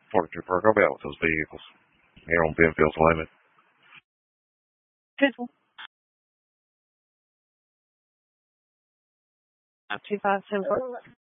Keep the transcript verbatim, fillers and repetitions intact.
Forty-two Park, I'll be out with those vehicles here on Benfield's limit. Two five ten four.